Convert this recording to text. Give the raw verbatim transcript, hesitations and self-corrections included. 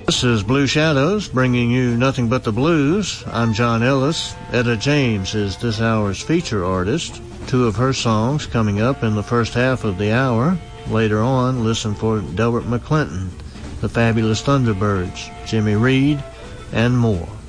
This is Blue Shadows, bringing you nothing but the blues. I'm John Ellis. Etta James is this hour's feature artist. Two of her songs coming up in the first half of the hour. Later on, listen for Delbert McClinton, the Fabulous Thunderbirds, Jimmy Reed, and more.